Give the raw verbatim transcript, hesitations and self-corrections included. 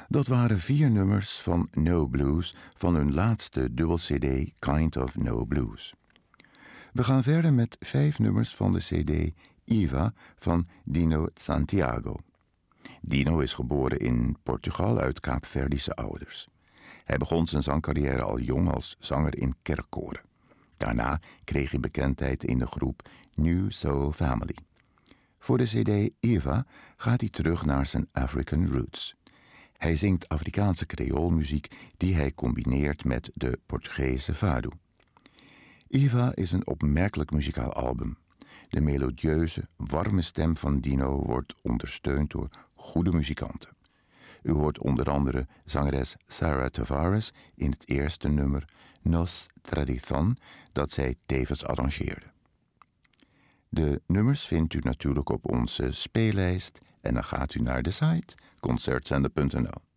Dat waren vier nummers van No Blues van hun laatste dubbel-cd Kind of No Blues. We gaan verder met vijf nummers van de cd Iva van Dino Santiago. Dino is geboren in Portugal uit Kaapverdische ouders. Hij begon zijn zangcarrière al jong als zanger in kerkkoren. Daarna kreeg hij bekendheid in de groep New Soul Family. Voor de cd Iva gaat hij terug naar zijn African roots. Hij zingt Afrikaanse creoolmuziek die hij combineert met de Portugese fado. Iva is een opmerkelijk muzikaal album. De melodieuze, warme stem van Dino wordt ondersteund door goede muzikanten. U hoort onder andere zangeres Sarah Tavares in het eerste nummer Nos Tradição, dat zij tevens arrangeerde. De nummers vindt u natuurlijk op onze speellijst en dan gaat u naar de site concertzender punt n l.